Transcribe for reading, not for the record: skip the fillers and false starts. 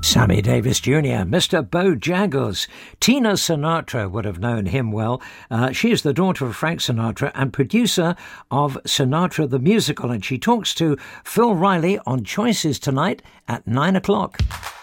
Sammy Davis Jr., Mr. Bojangles. Tina Sinatra would have known him well. She is the daughter of Frank Sinatra and producer of Sinatra the Musical, and she talks to Phil Riley on Choices tonight at 9 o'clock.